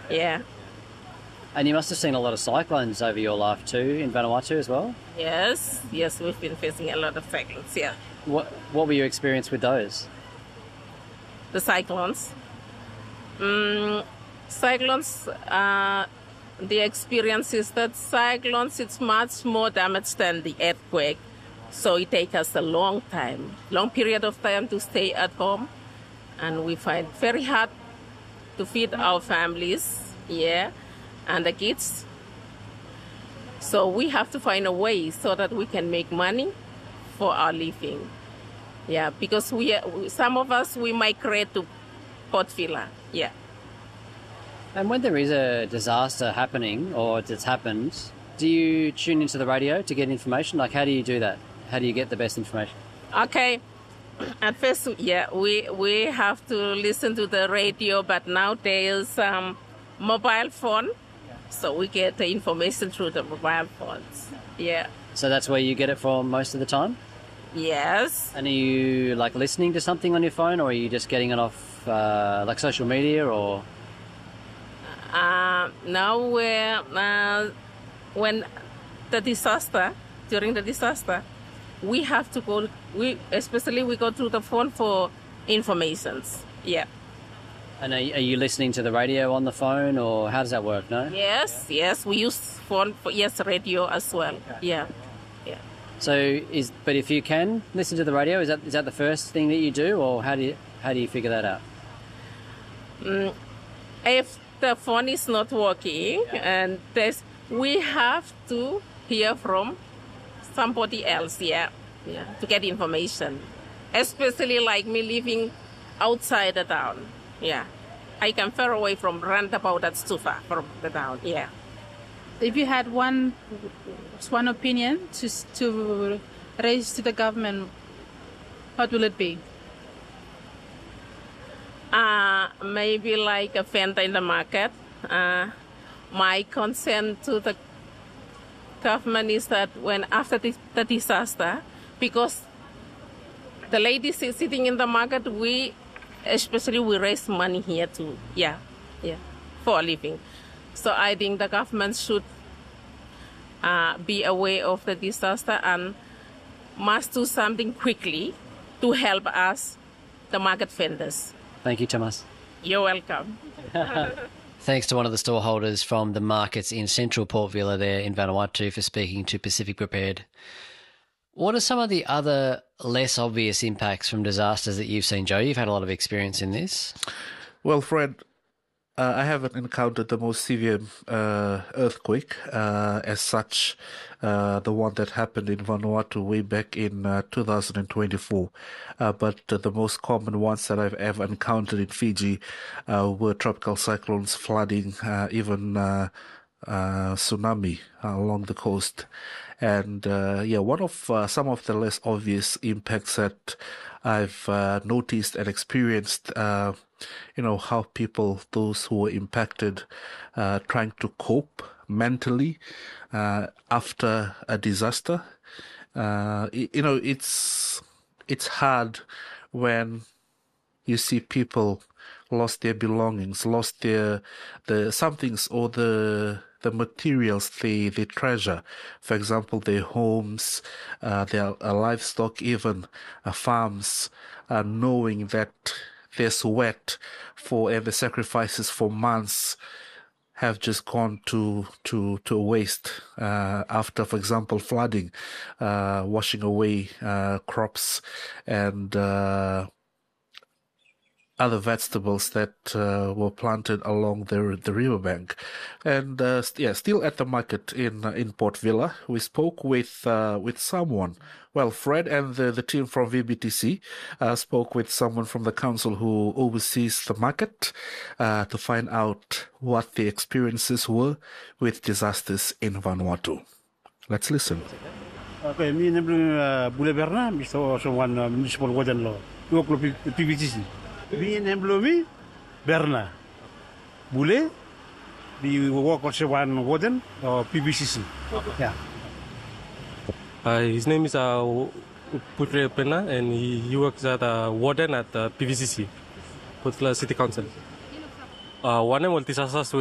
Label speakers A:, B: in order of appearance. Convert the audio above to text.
A: Yeah.
B: And you must have seen a lot of cyclones over your life too in Vanuatu as well?
A: Yes, we've been facing a lot of cyclones, yeah.
B: What were your experience with those?
A: The cyclones. Cyclones, the experience is that cyclones, it's much more damage than the earthquake. So it takes us a long period of time to stay at home. And we find it very hard to feed our families, yeah, and the kids. So we have to find a way so that we can make money for our living. Yeah, because some of us, we migrate to Port Vila, yeah.
B: And when there is a disaster happening or it's happened, do you tune into the radio to get information? Like, how do you do that? How do you get the best information?
A: Okay. At first, yeah, we have to listen to the radio, but now there's mobile phone, so we get the information through the mobile phones, yeah.
B: So that's where you get it from most of the time?
A: Yes.
B: And are you, like, listening to something on your phone, or are you just getting it off, like, social media, or...?
A: Now when during the disaster, we have to go, we go through the phone for informations, yeah.
B: And are you listening to the radio on the phone, or how does that work, no?
A: Yes, we use phone for, radio as well, okay. Yeah.
B: So, but if you can listen to the radio, is that the first thing that you do, or how do you figure that out?
A: If the phone is not working, and we have to hear from somebody else, yeah, to get information. Especially like me living outside the town, yeah. I come far away from roundabout, that's too far from the town, yeah.
C: If you had one opinion to raise to the government, what will it be?
A: Maybe like a vendor in the market. My concern to the government is that when after the disaster, because the ladies sitting in the market, we raise money here too, yeah, for a living. So I think the government should be aware of the disaster and must do something quickly to help us, the market vendors.
B: Thank you, Thomas.
A: You're welcome.
B: Thanks to one of the storeholders from the markets in central Port Vila there in Vanuatu for speaking to Pacific Prepared. What are some of the other less obvious impacts from disasters that you've seen, Joe? You've had a lot of experience in this.
D: Well, Fred, I haven't encountered the most severe earthquake as such, the one that happened in Vanuatu way back in 2024. But the most common ones that I've ever encountered in Fiji were tropical cyclones, flooding, even tsunami along the coast. And one of some of the less obvious impacts that I've noticed and experienced, how people, those who were impacted, trying to cope mentally after a disaster. It's hard when you see people lost their belongings, lost the some things or the materials they treasure. For example, their homes, their livestock, even farms, knowing that their sweat and the sacrifices for months have just gone to waste after, for example, flooding, washing away crops and other vegetables that were planted along the riverbank. And still at the market in Port Vila, we spoke with someone. Well, Fred and the team from VBTC spoke with someone from the council who oversees the market to find out what the experiences were with disasters in Vanuatu. Let's listen.
E: Okay, me name Bule Berna, Mr. Someone municipal warden law. You work with PVTC. Me name Berna. Bule. We work on one warden or PVCC. Yeah.
F: His name is Putre Pena, and he works at warden at PVCC, Port Vila City Council. One name